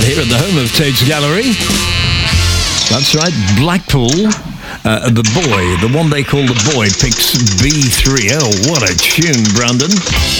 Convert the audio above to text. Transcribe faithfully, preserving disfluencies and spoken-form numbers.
here at the home of Tate's Gallery. That's right, Blackpool. Uh, the boy, the one they call the boy, picks B three. Oh, what a tune, Brandon.